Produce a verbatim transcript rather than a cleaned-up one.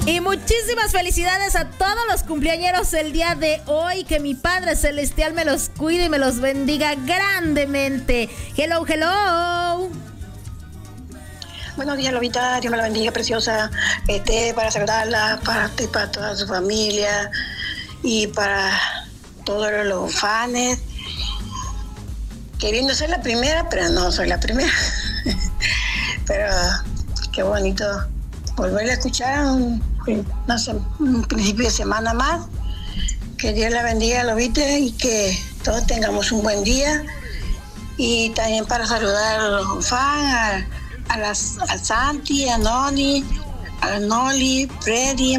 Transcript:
Y muchísimas felicidades a todos los cumpleañeros el día de hoy. Que mi Padre Celestial me los cuide y me los bendiga grandemente. Hello, hello. Buenos días, Lobita. Dios me la bendiga, preciosa. Este, para saludarla, para ti, para toda su familia y para todos los fans. Queriendo ser la primera, pero no soy la primera. Pero qué bonito volver a escuchar un, no sé, un principio de semana más. Que Dios la bendiga, Lobita, y que todos tengamos un buen día. Y también para saludar a los fans, a, a, las, a Santi, a Noli, a Noli, Freddy,